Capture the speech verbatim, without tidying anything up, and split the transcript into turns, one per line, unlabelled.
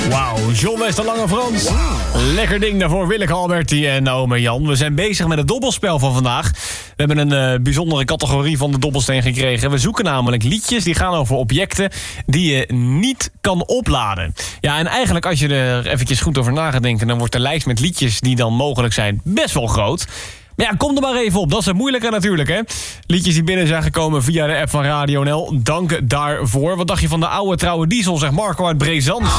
Wauw, John West en Lange Frans. Wow. Lekker ding daarvoor, Willeke Alberti en Naomi Jan. We zijn bezig met het dobbelspel van vandaag. We hebben een uh, bijzondere categorie van de dobbelsteen gekregen. We zoeken namelijk liedjes die gaan over objecten die je niet kan opladen. Ja, en eigenlijk als je er eventjes goed over na gaat denken, dan wordt de lijst met liedjes die dan mogelijk zijn best wel groot. Maar ja, kom er maar even op. Dat is het moeilijke natuurlijk, hè. Liedjes die binnen zijn gekomen via de app van Radio N L. Dank daarvoor. Wat dacht je van de oude trouwe diesel, zegt Marco uit Brezant?